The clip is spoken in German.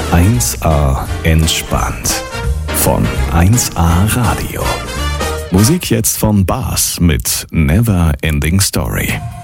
1A entspannt von 1A Radio. Musik jetzt von Bas mit Never Ending Story.